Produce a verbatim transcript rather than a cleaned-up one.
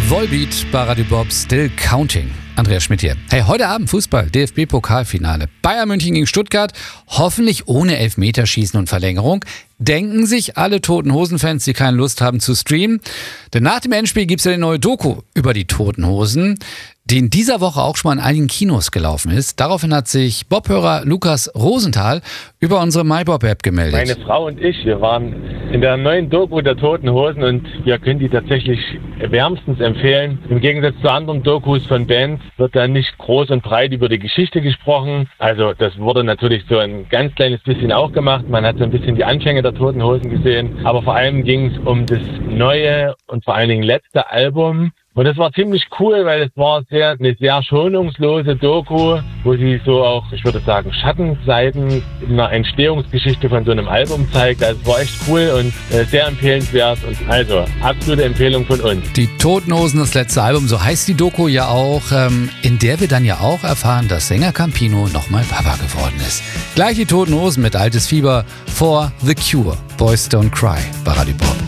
Volbeat bei Radio Bob, Still Counting. Andreas Schmidt hier. Hey, heute Abend Fußball, D F B-Pokalfinale. Bayern München gegen Stuttgart, hoffentlich ohne Elfmeterschießen und Verlängerung. Denken sich alle Toten Hosen-Fans, die keine Lust haben zu streamen. Denn nach dem Endspiel gibt es ja eine neue Doku über die Toten Hosen, die in dieser Woche auch schon mal in einigen Kinos gelaufen ist. Daraufhin hat sich Bob-Hörer Lukas Rosenthal über unsere MyBob-App gemeldet. Meine Frau und ich, wir waren in der neuen Doku der Toten Hosen und wir können die tatsächlich wärmstens empfehlen. Im Gegensatz zu anderen Dokus von Bands wird da nicht groß und breit über die Geschichte gesprochen. Also das wurde natürlich so ein ganz kleines bisschen auch gemacht. Man hat so ein bisschen die Anfänge der Toten Hosen gesehen. Aber vor allem ging es um das neue und vor allen Dingen letzte Album. Und das war ziemlich cool, weil es war sehr, eine sehr schonungslose Doku, wo sie so auch, ich würde sagen, Schattenseiten in einer Entstehungsgeschichte von so einem Album zeigt. Also es war echt cool und äh, sehr empfehlenswert. Und also, absolute Empfehlung von uns. Die Toten Hosen, das letzte Album, so heißt die Doku ja auch, ähm, in der wir dann ja auch erfahren, dass Sänger Campino nochmal Papa geworden ist. Gleich die Toten Hosen mit Altes Fieber vor The Cure. Boys Don't Cry bei Radio Bob.